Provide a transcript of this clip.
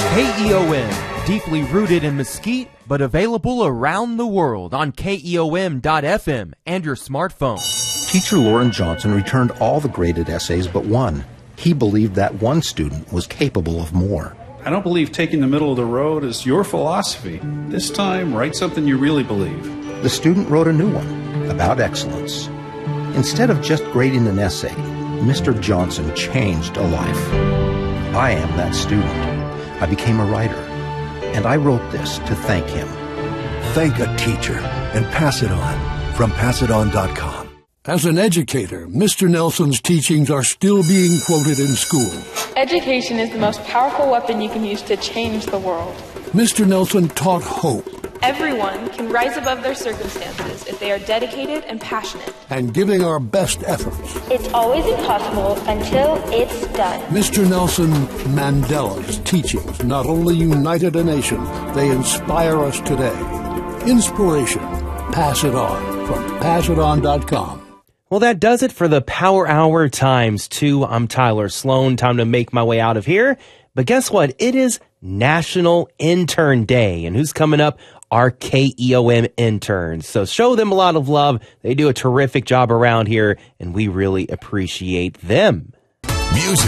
KEOM, deeply rooted in Mesquite, but available around the world on KEOM.FM and your smartphone. Teacher Lauren Johnson returned all the graded essays but one. He believed that one student was capable of more. I don't believe taking the middle of the road is your philosophy. This time, write something you really believe. The student wrote a new one about excellence. Instead of just grading an essay, Mr. Johnson changed a life. I am that student. I became a writer, and I wrote this to thank him. Thank a teacher and pass it on from passiton.com. As an educator, Mr. Nelson's teachings are still being quoted in school. Education is the most powerful weapon you can use to change the world. Mr. Nelson taught hope. Everyone can rise above their circumstances if they are dedicated and passionate. And giving our best efforts. It's always impossible until it's done. Mr. Nelson Mandela's teachings not only united a nation, they inspire us today. Inspiration. Pass it on from passiton.com. Well, that does it for the Power Hour times 2. I'm Tyler Sloan. Time to make my way out of here. But guess what? It is National Intern Day. And who's coming up? Our KEOM interns. So show them a lot of love. They do a terrific job around here, and we really appreciate them. Music,